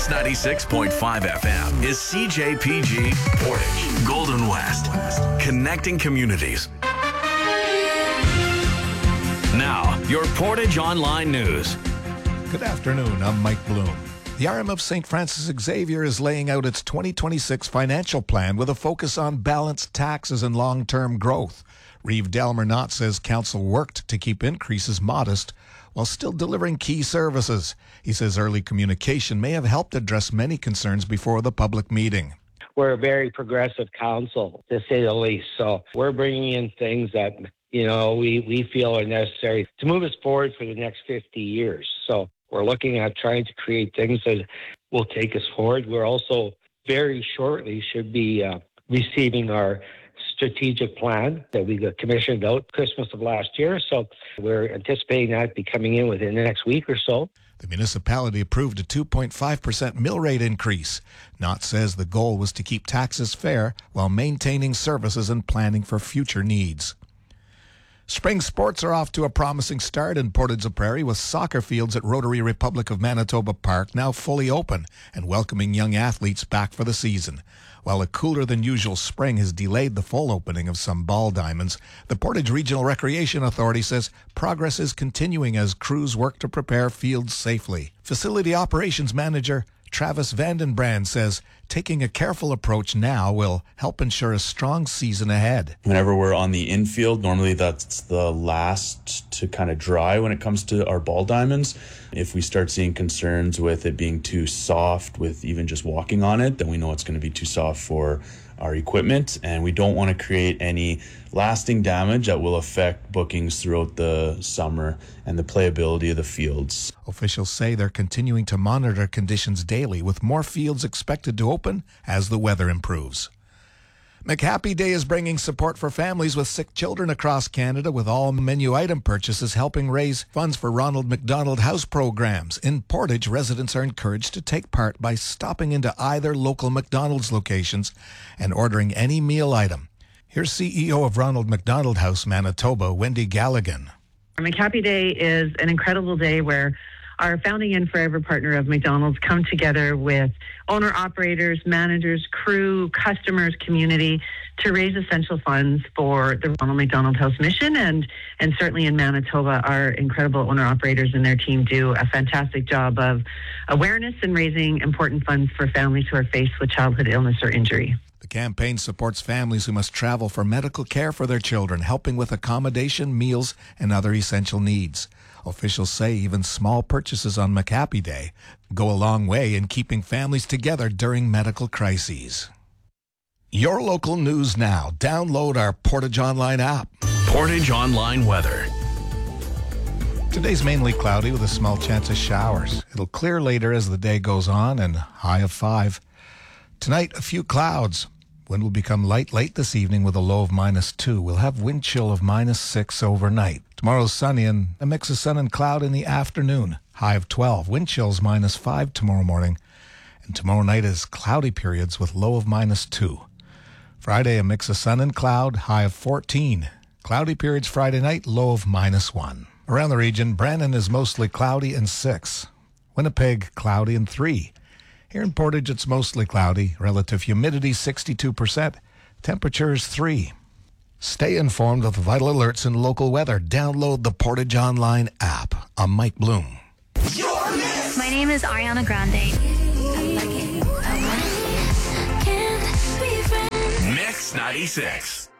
Mix 96.5 FM is CJPG Portage, Golden West, connecting communities. Now, your Portage Online News. Good afternoon, I'm Mike Bloom. The RM of St. Francis Xavier is laying out its 2026 financial plan with a focus on balanced taxes and long-term growth. Reeve Delmer-Knott says council worked to keep increases modest while still delivering key services. He says early communication may have helped address many concerns before the public meeting. We're a very progressive council, to say the least. So we're bringing in things that, we feel are necessary to move us forward for the next 50 years. So we're looking at trying to create things that will take us forward. We're also very shortly should be receiving our strategic plan that we got commissioned out Christmas of last year. So we're anticipating that be coming in within the next week or so. The municipality approved a 2.5% mill rate increase. Knott says the goal was to keep taxes fair while maintaining services and planning for future needs. Spring sports are off to a promising start in Portage la Prairie, with soccer fields at Rotary Republic of Manitoba Park now fully open and welcoming young athletes back for the season. While a cooler than usual spring has delayed the full opening of some ball diamonds, the Portage Regional Recreation Authority says progress is continuing as crews work to prepare fields safely. Facility Operations Manager Travis Vandenbrand says taking a careful approach now will help ensure a strong season ahead. Whenever we're on the infield, normally that's the last to kind of dry when it comes to our ball diamonds. If we start seeing concerns with it being too soft with even just walking on it, then we know it's going to be too soft for our equipment, and we don't want to create any lasting damage that will affect bookings throughout the summer and the playability of the fields. Officials say they're continuing to monitor conditions daily, with more fields expected to open as the weather improves. McHappy Day is bringing support for families with sick children across Canada, with all menu item purchases helping raise funds for Ronald McDonald House programs. In Portage, residents are encouraged to take part by stopping into either local McDonald's locations and ordering any meal item. Here's CEO of Ronald McDonald House Manitoba, Wendy Galligan. McHappy Day is an incredible day where our founding and forever partner of McDonald's come together with owner-operators, managers, crew, customers, community to raise essential funds for the Ronald McDonald House mission. And certainly in Manitoba, our incredible owner-operators and their team do a fantastic job of awareness and raising important funds for families who are faced with childhood illness or injury. The campaign supports families who must travel for medical care for their children, helping with accommodation, meals, and other essential needs. Officials say even small purchases on McHappy Day go a long way in keeping families together during medical crises. Your local news now. Download our Portage Online app. Portage Online weather. Today's mainly cloudy with a small chance of showers. It'll clear later as the day goes on, and high of 5. Tonight, a few clouds. Wind will become light late this evening with a low of -2. We'll have wind chill of -6 overnight. Tomorrow's sunny and a mix of sun and cloud in the afternoon. High of 12. Wind chills -5 tomorrow morning. And tomorrow night is cloudy periods with low of -2. Friday, a mix of sun and cloud. High of 14. Cloudy periods Friday night. Low of -1. Around the region, Brandon is mostly cloudy and 6. Winnipeg, cloudy and 3. Here in Portage, it's mostly cloudy. Relative humidity, 62%. Temperatures, 3. Stay informed of vital alerts and local weather. Download the Portage Online app. I'm Mike Bloom. My name is Ariana Grande. Mix 96.